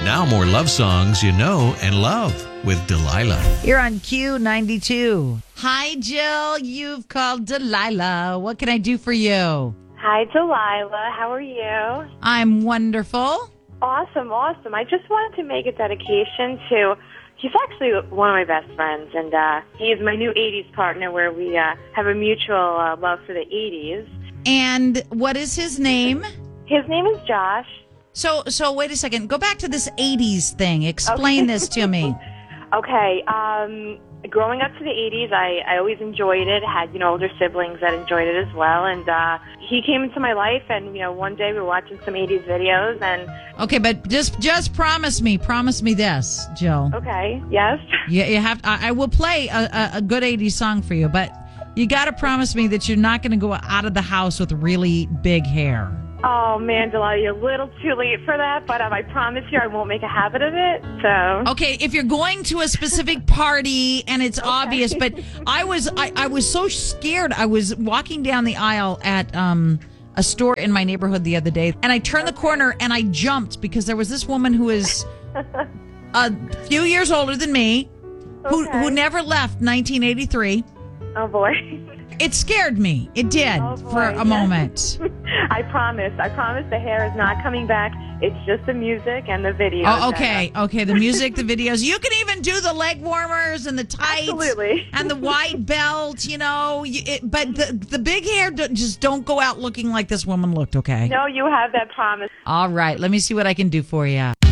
Now more love songs you know and love with Delilah. You're on Q92. Hi, Jill. You've called Delilah. What can I do for you? Hi, Delilah. How are you? I'm wonderful. Awesome. I just wanted to make a dedication to, he's actually one of my best friends, and he's my new 80s partner where we have a mutual love for the 80s. And what is his name? His name is Josh. So wait a second. Go back to this 80s thing. Explain this to me. Okay. Growing up to the 80s, I always enjoyed it. Had, older siblings that enjoyed it as well. And he came into my life, and, one day we were watching some 80s videos. And okay, but just promise me this, Jill. Okay, yes. You have. I will play a good 80s song for you, but you got to promise me that you're not going to go out of the house with really big hair. Oh, man, Delilah, you're a little too late for that, but I promise you I won't make a habit of it, so. Okay, if you're going to a specific party and it's obvious, but I was so scared. I was walking down the aisle at a store in my neighborhood the other day, and I turned the corner and I jumped because there was this woman who is a few years older than me, who never left 1983. Oh, boy. It scared me. It did for a moment. I promise the hair is not coming back. It's just the music and the videos. Oh, okay. Okay, the music, the videos. You can even do the leg warmers and the tights. Absolutely. And the white belt, but the big hair, just don't go out looking like this woman looked, okay? No, you have that promise. All right, let me see what I can do for you.